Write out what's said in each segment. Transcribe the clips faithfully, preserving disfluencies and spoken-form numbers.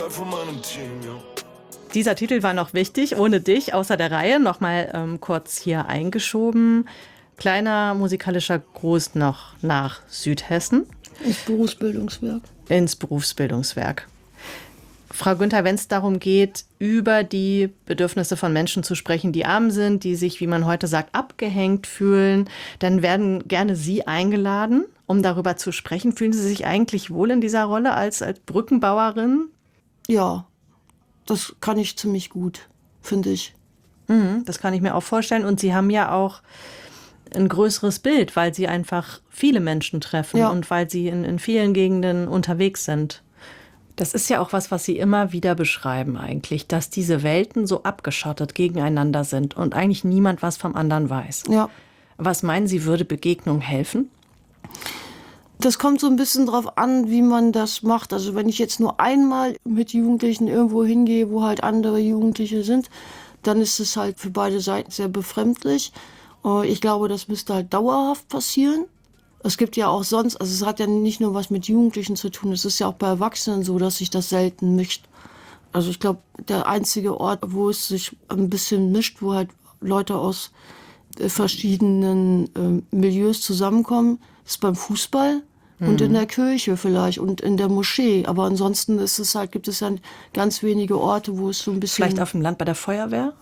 von meinem Team, ja. Dieser Titel war noch wichtig, ohne dich, außer der Reihe, nochmal ähm, kurz hier eingeschoben. Kleiner musikalischer Gruß noch nach Südhessen. Ins Berufsbildungswerk. Ins Berufsbildungswerk. Frau Günther, wenn es darum geht, über die Bedürfnisse von Menschen zu sprechen, die arm sind, die sich, wie man heute sagt, abgehängt fühlen, dann werden gerne Sie eingeladen, um darüber zu sprechen. Fühlen Sie sich eigentlich wohl in dieser Rolle als, als Brückenbauerin? Ja, das kann ich ziemlich gut, finde ich. Mhm, das kann ich mir auch vorstellen. Und Sie haben ja auch ein größeres Bild, weil Sie einfach viele Menschen treffen ja. und weil Sie in, in vielen Gegenden unterwegs sind. Das ist ja auch was, was Sie immer wieder beschreiben eigentlich, dass diese Welten so abgeschottet gegeneinander sind und eigentlich niemand was vom anderen weiß. Ja. Was meinen Sie, würde Begegnung helfen? Das kommt so ein bisschen drauf an, wie man das macht. Also wenn ich jetzt nur einmal mit Jugendlichen irgendwo hingehe, wo halt andere Jugendliche sind, dann ist es halt für beide Seiten sehr befremdlich. Ich glaube, das müsste halt dauerhaft passieren. Es gibt ja auch sonst, also es hat ja nicht nur was mit Jugendlichen zu tun, es ist ja auch bei Erwachsenen so, dass sich das selten mischt. Also ich glaube, der einzige Ort, wo es sich ein bisschen mischt, wo halt Leute aus verschiedenen äh, Milieus zusammenkommen, ist beim Fußball mhm. und in der Kirche vielleicht und in der Moschee. Aber ansonsten ist es halt, gibt es ja ganz wenige Orte, wo es so ein bisschen... Vielleicht auf dem Land bei der Feuerwehr?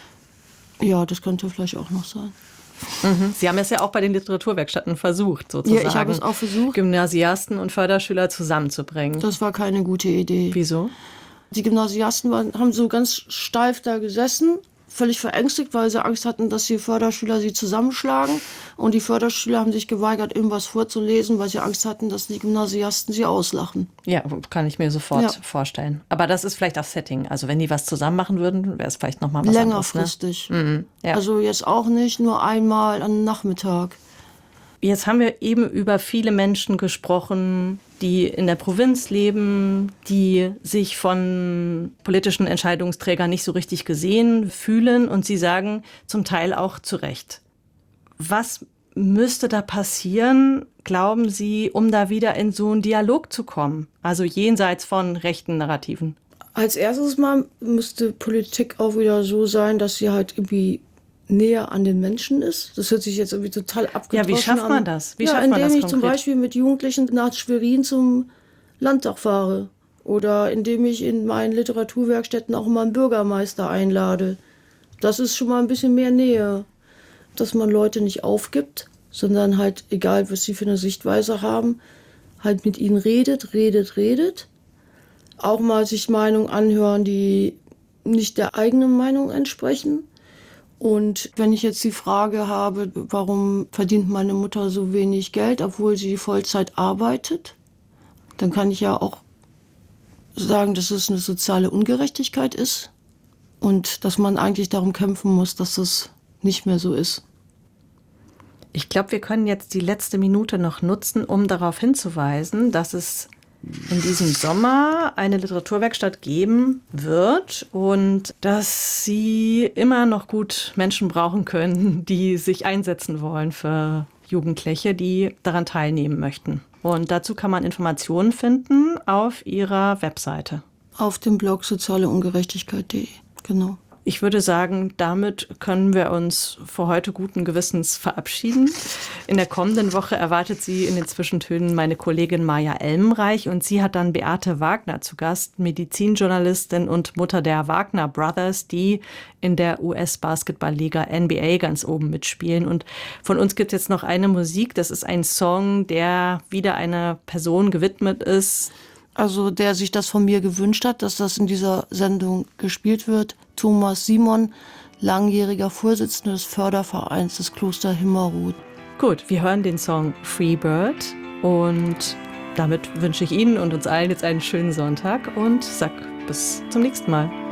Ja, das könnte vielleicht auch noch sein. Mhm. Sie haben es ja auch bei den Literaturwerkstätten versucht, sozusagen. Ja, ich habe es auch versucht. Gymnasiasten und Förderschüler zusammenzubringen. Das war keine gute Idee. Wieso? Die Gymnasiasten waren, haben so ganz steif da gesessen, völlig verängstigt, weil sie Angst hatten, dass die Förderschüler sie zusammenschlagen. Und die Förderschüler haben sich geweigert, irgendwas vorzulesen, weil sie Angst hatten, dass die Gymnasiasten sie auslachen. Ja, kann ich mir sofort ja. vorstellen. Aber das ist vielleicht das Setting. Also wenn die was zusammen machen würden, wäre es vielleicht noch mal was längerfristig. anderes. Ne? Mhm, ja. Also jetzt auch nicht nur einmal am Nachmittag. Jetzt haben wir eben über viele Menschen gesprochen, die in der Provinz leben, die sich von politischen Entscheidungsträgern nicht so richtig gesehen fühlen. Und Sie sagen zum Teil auch zu Recht. Was müsste da passieren, glauben Sie, um da wieder in so einen Dialog zu kommen? Also jenseits von rechten Narrativen. Als erstes Mal müsste Politik auch wieder so sein, dass sie halt irgendwie näher an den Menschen ist. Das hört sich jetzt irgendwie total abgedroschen an. Ja, wie schafft man das? Wie ja, schafft man indem das ich konkret? zum Beispiel mit Jugendlichen nach Schwerin zum Landtag fahre. Oder indem ich in meinen Literaturwerkstätten auch mal einen Bürgermeister einlade. Das ist schon mal ein bisschen mehr Nähe. Dass man Leute nicht aufgibt, sondern halt, egal was sie für eine Sichtweise haben, halt mit ihnen redet, redet, redet. Auch mal sich Meinungen anhören, die nicht der eigenen Meinung entsprechen. Und wenn ich jetzt die Frage habe, warum verdient meine Mutter so wenig Geld, obwohl sie Vollzeit arbeitet, dann kann ich ja auch sagen, dass es eine soziale Ungerechtigkeit ist und dass man eigentlich darum kämpfen muss, dass das nicht mehr so ist. Ich glaube, wir können jetzt die letzte Minute noch nutzen, um darauf hinzuweisen, dass es in diesem Sommer eine Literaturwerkstatt geben wird und dass Sie immer noch gut Menschen brauchen können, die sich einsetzen wollen für Jugendliche, die daran teilnehmen möchten. Und dazu kann man Informationen finden auf Ihrer Webseite. Auf dem Blog soziale ungerechtigkeit punkt de, genau. Ich würde sagen, damit können wir uns für heute guten Gewissens verabschieden. In der kommenden Woche erwartet Sie in den Zwischentönen meine Kollegin Maja Elmenreich und sie hat dann Beate Wagner zu Gast, Medizinjournalistin und Mutter der Wagner Brothers, die in der U S-Basketballliga N B A ganz oben mitspielen. Und von uns gibt es jetzt noch eine Musik, das ist ein Song, der wieder einer Person gewidmet ist. Also der sich das von mir gewünscht hat, dass das in dieser Sendung gespielt wird. Thomas Simon, langjähriger Vorsitzender des Fördervereins des Kloster Himmerod. Gut, wir hören den Song Free Bird und damit wünsche ich Ihnen und uns allen jetzt einen schönen Sonntag und sag bis zum nächsten Mal.